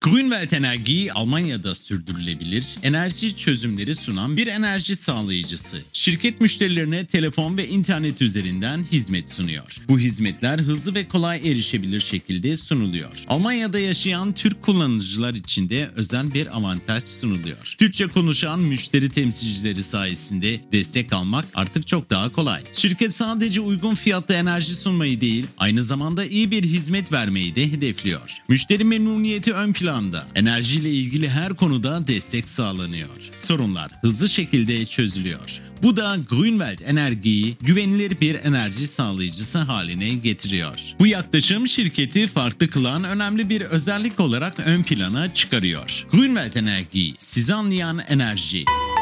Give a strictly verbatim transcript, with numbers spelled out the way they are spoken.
Grünwald Enerji, Almanya'da sürdürülebilir enerji çözümleri sunan bir enerji sağlayıcısı. Şirket müşterilerine telefon ve internet üzerinden hizmet sunuyor. Bu hizmetler hızlı ve kolay erişebilir şekilde sunuluyor. Almanya'da yaşayan Türk kullanıcılar için de özel bir avantaj sunuluyor. Türkçe konuşan müşteri temsilcileri sayesinde destek almak artık çok daha kolay. Şirket sadece uygun fiyatlı enerji sunmayı değil, aynı zamanda iyi bir hizmet vermeyi de hedefliyor. Müşteri memnuniyeti ön planda. Enerjiyle ilgili her konuda destek sağlanıyor. Sorunlar hızlı şekilde çözülüyor. Bu da Grünwald Energi'yi güvenilir bir enerji sağlayıcısı haline getiriyor. Bu yaklaşım şirketi farklı kılan önemli bir özellik olarak ön plana çıkarıyor. Grünwald Enerji, sizi anlayan enerji.